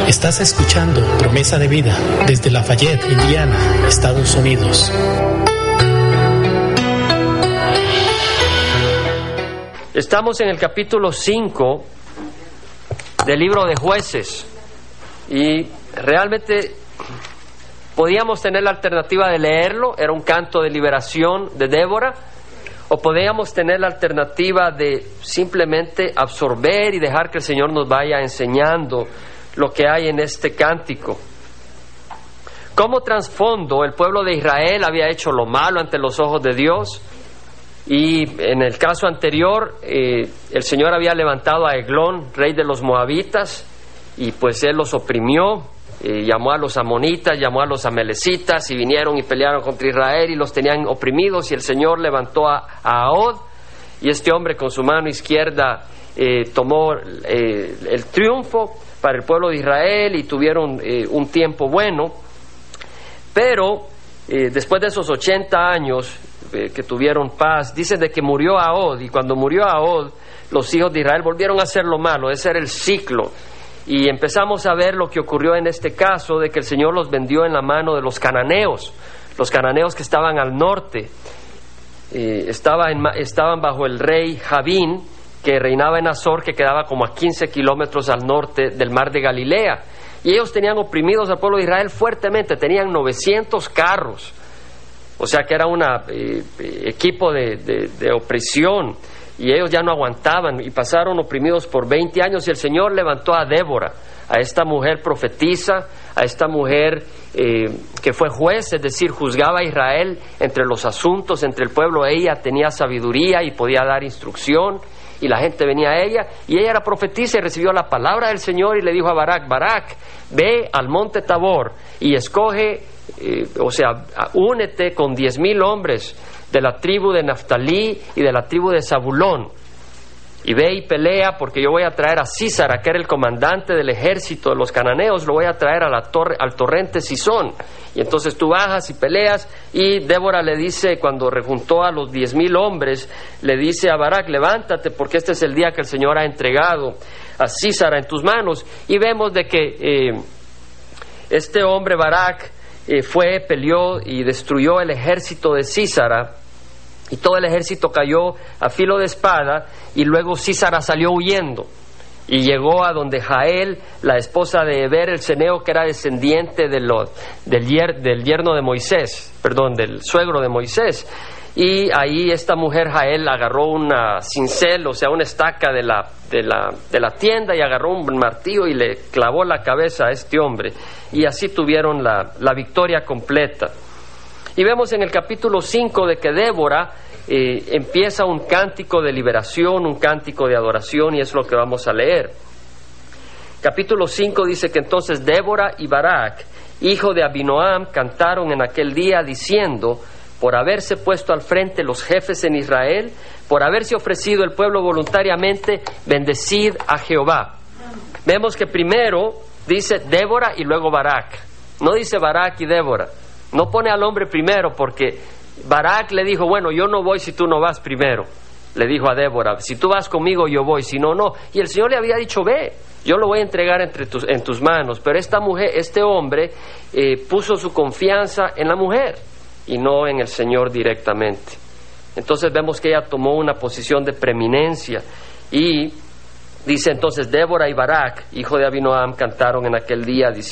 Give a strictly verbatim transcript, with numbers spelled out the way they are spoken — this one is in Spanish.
Estás escuchando Promesa de Vida desde Lafayette, Indiana, Estados Unidos. Estamos en el capítulo cinco del libro de Jueces y realmente podíamos tener la alternativa de leerlo, era un canto de liberación de Débora, o podíamos tener la alternativa de simplemente absorber y dejar que el Señor nos vaya enseñando lo que hay en este cántico. Como trasfondo, el pueblo de Israel había hecho lo malo ante los ojos de Dios, y en el caso anterior eh, el Señor había levantado a Eglón, rey de los moabitas, y pues él los oprimió, eh, llamó a los amonitas, llamó a los amalecitas, y vinieron y pelearon contra Israel y los tenían oprimidos, y el Señor levantó a, a Ahod, y este hombre con su mano izquierda eh, tomó eh, el triunfo para el pueblo de Israel, y tuvieron eh, un tiempo bueno. Pero eh, después de esos ochenta años eh, que tuvieron paz, dicen de que murió Ahod, y cuando murió Ahod, los hijos de Israel volvieron a hacer lo malo. Ese era el ciclo, y empezamos a ver lo que ocurrió en este caso, de que el Señor los vendió en la mano de los cananeos, los cananeos que estaban al norte, eh, estaba en, estaban bajo el rey Javín, que reinaba en Azor, que quedaba como a quince kilómetros al norte del mar de Galilea. Y ellos tenían oprimidos al pueblo de Israel fuertemente, tenían novecientos carros, o sea que era un eh, equipo de, de, de opresión, y ellos ya no aguantaban, y pasaron oprimidos por veinte años, y el Señor levantó a Débora, a esta mujer profetisa, a esta mujer eh, que fue juez, es decir, juzgaba a Israel entre los asuntos, entre el pueblo. Ella tenía sabiduría y podía dar instrucción, y la gente venía a ella, y ella era profetisa y recibió la palabra del Señor, y le dijo a Barak: Barak, ve al monte Tabor y escoge, eh, o sea, únete con diez mil hombres de la tribu de Naftalí y de la tribu de Zabulón, y ve y pelea, porque yo voy a traer a Sísara, que era el comandante del ejército de los cananeos, lo voy a traer a la torre, al torrente Sisón. Y entonces tú bajas y peleas. Y Débora le dice, cuando rejuntó a los diez mil hombres, le dice a Barak: levántate, porque este es el día que el Señor ha entregado a Sísara en tus manos. Y vemos de que eh, este hombre Barak eh, fue, peleó y destruyó el ejército de Sísara, y todo el ejército cayó a filo de espada, y luego Sísara salió huyendo y llegó a donde Jael, la esposa de Heber el ceneo, que era descendiente de lo, del, yer, del yerno de Moisés, perdón, del suegro de Moisés. Y ahí esta mujer Jael agarró una cincel, o sea, una estaca de la, de la, de la tienda, y agarró un martillo y le clavó la cabeza a este hombre, y así tuvieron la, la victoria completa. Y vemos en el capítulo cinco de que Débora eh, empieza un cántico de liberación, un cántico de adoración, y es lo que vamos a leer. Capítulo cinco dice que entonces Débora y Barak, hijo de Abinoam, cantaron en aquel día diciendo: por haberse puesto al frente los jefes en Israel, por haberse ofrecido el pueblo voluntariamente, bendecid a Jehová. Vemos que primero dice Débora y luego Barak, no dice Barak y Débora. No pone al hombre primero, porque Barak le dijo: bueno, yo no voy si tú no vas primero. Le dijo a Débora: si tú vas conmigo yo voy, si no, no. Y el Señor le había dicho: ve, yo lo voy a entregar entre tus, en tus manos. Pero esta mujer, este hombre eh, puso su confianza en la mujer y no en el Señor directamente. Entonces vemos que ella tomó una posición de preeminencia, y dice entonces: Débora y Barak, hijo de Abinoam, cantaron en aquel día diciendo: